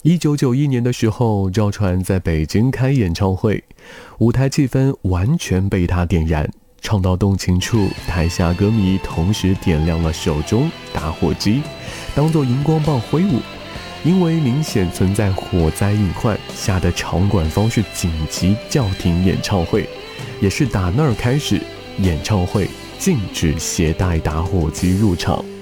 1991年的时候，赵传在北京开演唱会，舞台气氛完全被他点燃，唱到动情处，台下歌迷同时点亮了手中打火机，当作荧光棒挥舞。因为明显存在火灾隐患，吓得场馆方是紧急叫停演唱会，也是打那儿开始，演唱会禁止携带打火机入场。